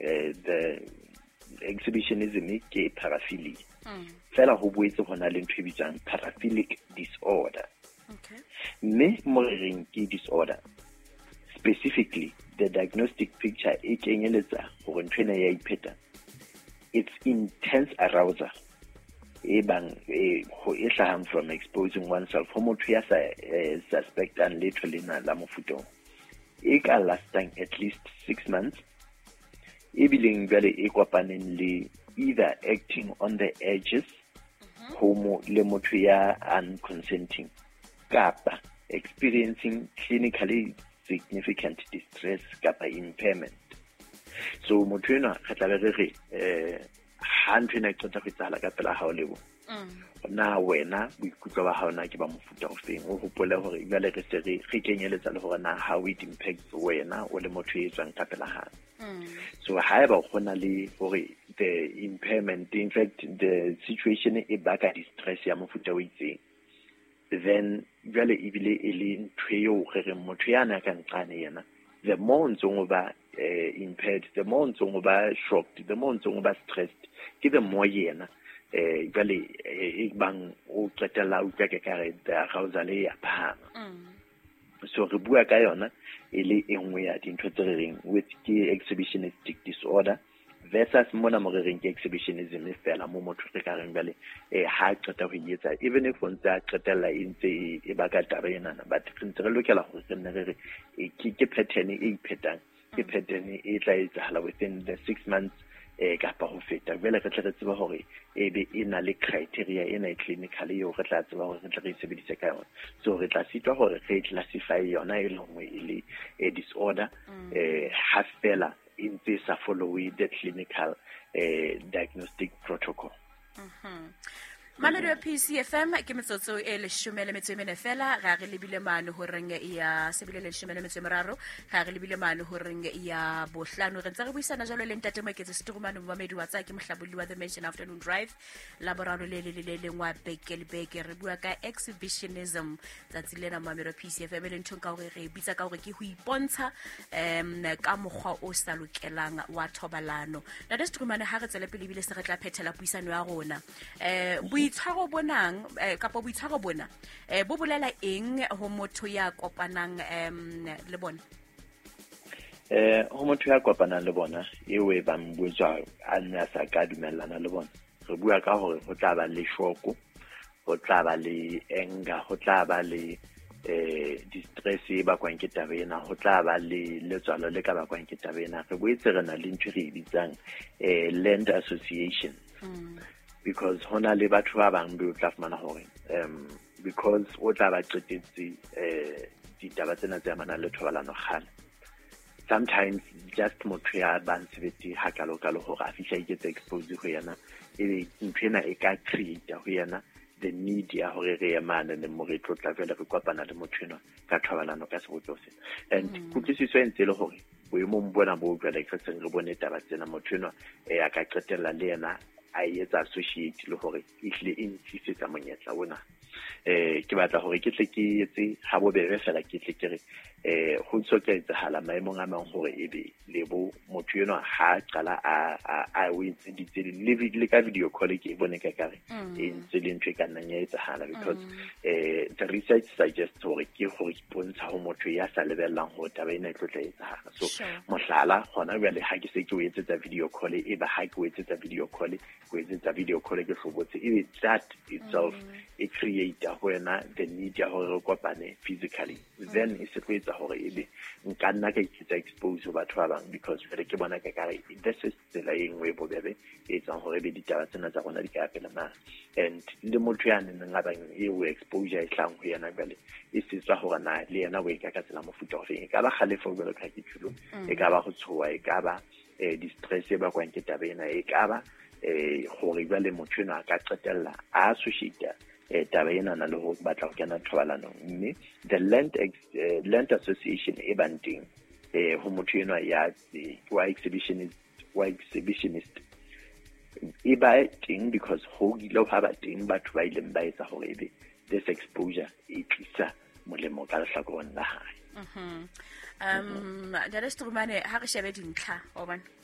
the exhibitionism ke paraphilia fela go boetse go na le ntho e bitsang paraphilic disorder. Mme mo reng ke disorder, specifically the diagnostic picture e kenyeletsa gore ntho ena ya ipheta it's intense arousal e hlahang from exposing oneself ho motho ya suspectang letho lena la mofutong e ka lasting at least 6 months e bileng jwale e kopaneng le either acting on the edges homo le motho ya unconsenting kapa experiencing clinically significant distress kapa impairment. So motho ena ga tla re ha ntho ena e qeta go etsala ka pela hao lebo na wena boikutlo ba haona ke ba mofuta o feng o hopole hore jwale re se re kenyeletsa le hore na how it impacts wena o le motho e tswang ka pela hao. So ha eba gona le hore the impairment, in fact the situation e baka distress ya mofuta o itseng, then jwale ebile e le ntho eo re motho yana ka nqane yena, the more ntse ba impaired, the more ntse ba shocked, the more ntse ba stressed ke the more yena jwale e bang o qetela o ka kare the arousal ya phama. So re bua ka yona e le engwe ya dintho tse re reng with ke exhibitionistic disorder versus mona mo re reng ke exhibitionism e fela mo motho re ka reng jwale ha qeta go etsa even if on tsa qetela e ntse e baka taba ena, but re ntse re lokela go re nne re ke pattern e iphetang ke pattern e tla etsahala within the 6 months kapa ho feta. Jwale re tla tseba hore e be e na le criteria ena e clinical eo re tla tseba hore re tla re sebedise ka yona. So re tla sitwa hore re classify yona e lengwe e le disorder ha fela e ntse sa follow the clinical diagnostic protocol. Mamelo ya PCFM ke metsotso e le 14 fela ga re lebile mane ho reng ya sebile le 13 ga re lebile mane ho reng ya bohlano re ntse re buisana jalo le ntate Moketse Seturumane Mmamedi wa tsa ke mohlabodi wa the Mention Afternoon Drive la boraro le lengwa beke re bua ka exhibitionism tsatsi lena Mamelo PCFM le ntho ka hore re bitsa ka hore ke ho ipontsha ka mokgwa o sa lokelang wa thobalano. Ntate Seturumane ha re tsela pele bile se re tla phethela puisano ya rona boitshwaro bonang kapa boitshwaro bona bo bolela eng ho motho ya kopanang le bona? Ho motho ya kopanang le bona ewe ba mbujwa a nna sa ka dumellana le bona. Re bua ka hore ho tla ba le shoko, ho tla ba le anger, ho tla ba le distress e ba kwang ke tabena, ho tla ba le letswalo le ka ba kwang ke tabena. Re boetse re na le ntho re bitsang land association. Because hona le batho ba bang be o tla fumana hore because o tla ba qetetse ditaba tsena tse amanang le thobalano kgale, sometimes just motho ya bang sebetse ha kalo hore a fihla iketsa expose ho yena ebe ntho ena e ka create ho yena the need ya hore re emane le mo re tlotla vele re kopana le motho ena ka thobalano ka sebotso sena. And kutlwisiso e ntse le hore boemong bona bo jwale ke re bone taba tsena motho ena a ka qetella le yena a etsa associate le hore ihle e ntlisetsa monyetla ona. Ke batla hore ke tle ke etse ha bobebe fela ke tle ke re ho ntse etsahala maemong a mang hore ebe lebo motho eno ha qala a witse ditse le ka video call ke bone ka kare e ntse le ntwe ka nna ya etsahala because the research suggests hore ke gore ipontsha ho motho ya sa lebellang ho taba ena e tlotla etsahala. So mohlala hona jwale ha ke se ke o etsetsa video call e ba ha ke o etsetsa video call ke hlobotse ebe that itself it create a wena the need ya hore re kopane physically, then e se tlo etsa hore ebe nka nna ka iketsa expose ho batho ba bang because re ke bona ka kare this is tsela e nngwe bobebe e etsang hore be ditaba tsena tsa rona di ka pela na. And le motho ya neng ngabang e o exposure e tlang ho yena jwale e setswa hore na le yena o e ka tsela mofuta o feng e ka ba kgalefo jwalo ka dithulo e ka ba go tshoa e ka ba distress e ba kwang ke taba ena e ka ba gore jwale motho ena a ka qetella a associate taba ena na le ho batla go kena thobalanong. Mme the land association e banting ho motho ena ya wa exhibitionist e ba teng because ho ile ha ba teng batho ba ileng ba etsa hore ebe this exposure e tlisa molemo ka lehlakoreng la hae. Ntate Seturumane ha re shebe dintlha o bona